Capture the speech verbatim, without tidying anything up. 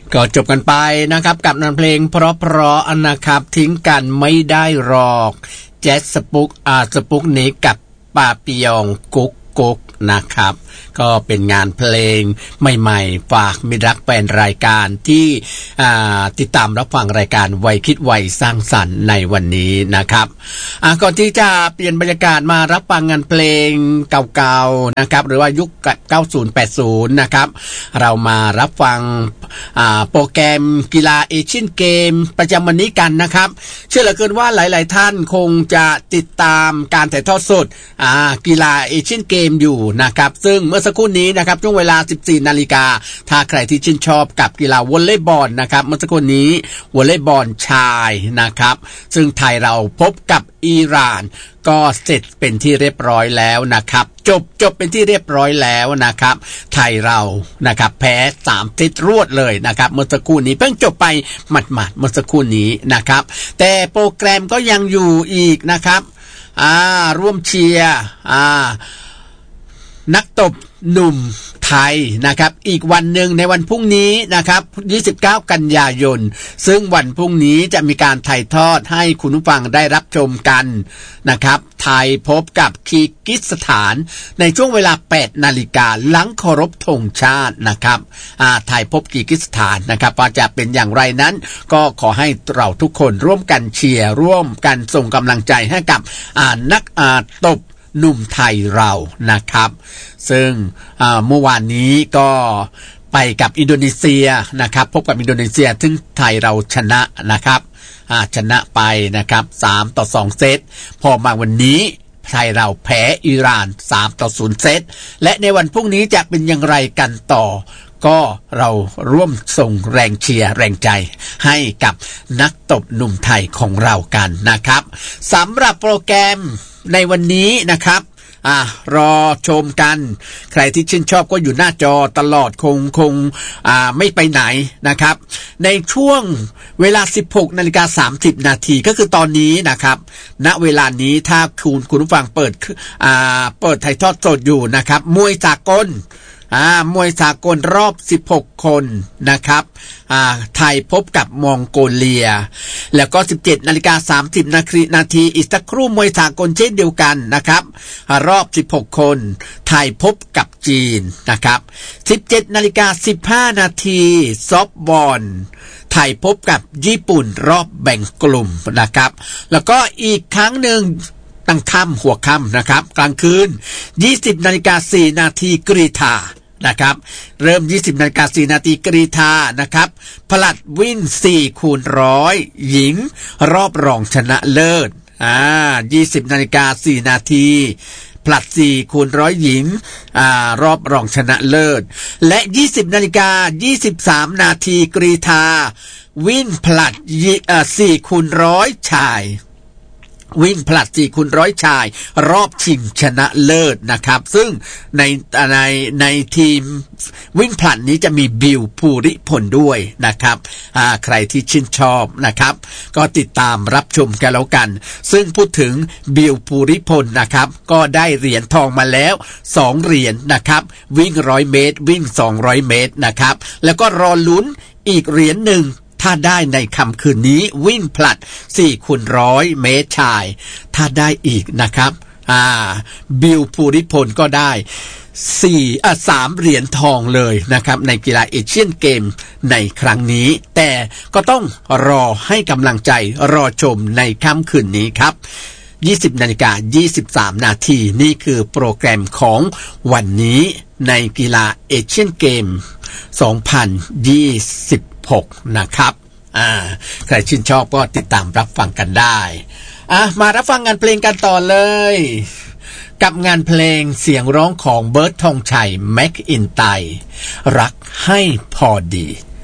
ก็จบกันไปนะครับกับงานเพลงเพราะๆนะครับทิ้งกันไม่ได้หรอกแจ๊สสปุกอาสปุกนี้กับปาปิยองกุ๊กกุ๊กนะครับก็เป็นงานเพลงใหม่ๆฝากมิตรรักแฟนรายการที่ติดตามรับฟังรายการวัยคิดวัยสร้างสรรค์ในวันนี้นะครับก่อนที่จะเปลี่ยนบรรยากาศมารับฟังงานเพลงเก่าๆนะครับหรือว่ายุคเก้าสิบ แปดสิบนะครับเรามารับฟังโปรแกรมกีฬาเอเชียนเกมประจำวันนี้กันนะครับเชื่อเหลือเกินว่าหลายๆท่านคงจะติดตามการถ่ายทอดสดกีฬาเอเชียนเกมอยู่นะครับซึ่งเมื่อสักครู่นี้นะครับช่วงเวลา สิบสี่ นาฬิกาถ้าใครที่ชื่นชอบกับกีฬาวอลเลย์บอลนะครับเมื่อสักครู่นี้วอลเลย์บอลชายนะครับซึ่งไทยเราพบกับอิหร่านก็เสร็จเป็นที่เรียบร้อยแล้วนะครับจบจบเป็นที่เรียบร้อยแล้วนะครับไทยเรานะครับแพ้สามเซตรวดเลยนะครับเมื่อสักครู่นี้เพิ่งจบไปหมาดๆเมื่อสักครู่นี้นะครับแต่โปรแกรมก็ยังอยู่อีกนะครับอ่าร่วมเชียร์อ่านักตบหนุ่มไทยนะครับอีกวันหนึ่งในวันพรุ่งนี้นะครับยี่สิบเก้ากันยายนซึ่งวันพรุ่งนี้จะมีการถ่ายทอดให้คุณผู้ฟังได้รับชมกันนะครับไทยพบกับคีร์กิสถานในช่วงเวลา แปด นาฬิกาหลังเคารพธงชาตินะครับอ่าไทยพบคีร์กิสถานนะครับว่าจะเป็นอย่างไรนั้นก็ขอให้เราทุกคนร่วมกันเชียร์ร่วมกันส่งกำลังใจให้กับอ่านักอ่าตบหนุ่มไทยเรานะครับซึ่งเมื่อวานนี้ก็ไปกับอินโดนีเซียนะครับพบกับอินโดนีเซียซึ่งไทยเราชนะนะครับชนะไปนะครับสามต่อสองเซตพอมาวันนี้ไทยเราแพ้อิหร่านสามต่อศูนย์เซตและในวันพรุ่งนี้จะเป็นอย่างไรกันต่อก็เราร่วมส่งแรงเชียร์แรงใจให้กับนักตบหนุ่มไทยของเรากันนะครับสำหรับโปรแกรมในวันนี้นะครับอ่ารอชมกันใครที่ชื่นชอบก็อยู่หน้าจอตลอดคงคงอ่าไม่ไปไหนนะครับในช่วงเวลา สิบหกนาฬิกาสามสิบ นาทีก็คือตอนนี้นะครับณเวลานี้ถ้าคุณคุณผู้ฟังเปิดอ่าเปิดถ่ายทอดสดอยู่นะครับมวยสากลอ่ามวยสากลรอบสิบหกคนนะครับอ่าไทยพบกับมองโกเลียแล้วก็ สิบเจ็ดนาฬิกาสามสิบ นาทีนาทีอีกสักครู่มวยสากลเช่นเดียวกันนะครับรอบสิบหกคนไทยพบกับจีนนะครับ สิบเจ็ดนาฬิกาสิบห้า นาทีซอฟต์บอลไทยพบกับญี่ปุ่นรอบแบ่งกลุ่มนะครับแล้วก็อีกครั้งหนึ่งตั้งค่ำหัวค่ำนะครับกลางคืน ยี่สิบนาฬิกาสี่ นาทีกรีฑานะครับเริ่ม ยี่สิบนาฬิกาสี่ นาทีกรีฑานะครับผลัดวิ่งสี่คูณร้อยหญิงรอบรองชนะเลิศอ่า ยี่สิบนาฬิกาสี่ นาทีผลัดสี่คูณร้อยหญิงอ่ารอบรองชนะเลิศและ ยี่สิบนาฬิกายี่สิบสาม นาทีกรีฑาวิ่งผลัดอ่าสี่คูณร้อยชายวิ่งผลัดสี่คูณร้อยชายรอบชิงชนะเลิศนะครับซึ่งในในในทีมวิ่งผลัดนี้จะมีบิลภูริพลด้วยนะครับอ่าใครที่ชื่นชอบนะครับก็ติดตามรับชมกันแล้วกันซึ่งพูดถึงบิลภูริพลนะครับก็ได้เหรียญทองมาแล้วสองเหรียญนะครับวิ่งร้อยเมตรวิ่งสองร้อยเมตรนะครับแล้วก็รอลุ้นอีกเหรียญหนึ่งถ้าได้ในค่ำคืนนี้วิ่งผลัดสี่คูณร้อยเมตรชายถ้าได้อีกนะครับอ่าบิลภูริพลก็ได้สี่อ่ะสามเหรียญทองเลยนะครับในกีฬาเอเชียนเกมในครั้งนี้แต่ก็ต้องรอให้กำลังใจรอชมในค่ำคืนนี้ครับยี่สิบนาฬิกายี่สิบสาม นาทีนี่คือโปรแกรมของวันนี้ในกีฬาเอเชียนเกมสองพันยี่สิบหกนะครับอ่าใครชื่นชอบก็ติดตามรับฟังกันได้อ่ะมารับฟังงานเพลงกันต่อเลยกับงานเพลงเสียงร้องของเบิร์ดธงชัยแม็กอินไตร์รักให้พอดี